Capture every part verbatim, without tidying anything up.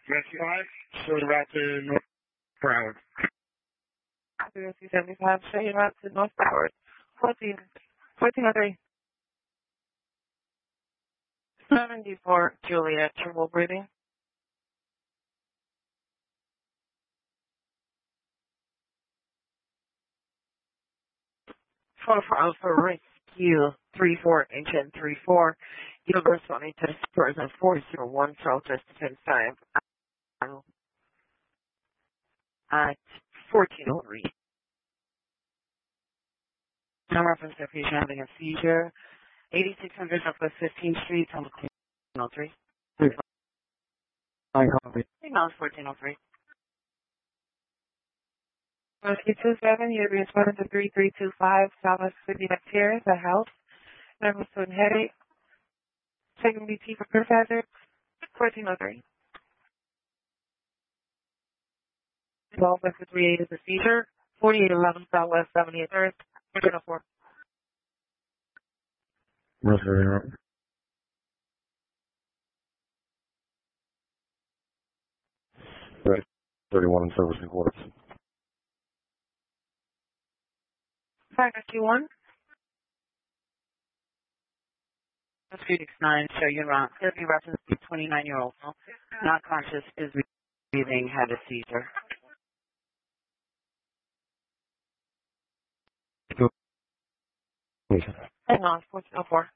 Rescue five, showing route to North Broward. Rescue seventy-five, showing route to North Broward. fourteen, fourteen oh three. seventy-four, Juliet, triple breathing. four four Alpha Rescue three four H N three four. You're responding to Spurs at four zero one South West Defense Time at fourteen oh three. No reference to patient having a seizure. eighty-six hundred Southwest fifteenth Street, on fourteen oh three. I copy. Signal is fourteen oh three. Rescue two seven, you're responding to three three two five Southwest fifty Terrace, the house. Number student headache. Second B T for Chris Hazard, fourteen oh three. twelve West three eight is a seizure. forty-eight eleven Southwest seventieth Earth, fourteen oh four. Rescue. Right. thirty-one and service and quarters. five Rescue one. Rescue six nine, show you around. Therapy reference to twenty-nine year old. Not conscious, is breathing, had a seizure. Hang on, fourteen oh four.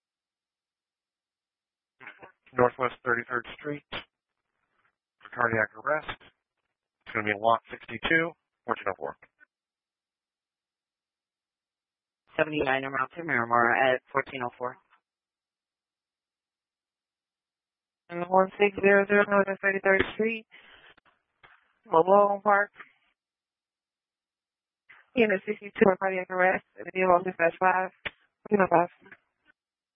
Northwest thirty-third Street. For cardiac arrest. It's going to be in lot sixty-two, fourteen oh four. seventy-nine around to Miramar at fourteen oh four. And one six zero zero Northern thirty-third Street, Mobile Park. Unit sixty-two for cardiac arrest. Video office dash five. fourteen oh five.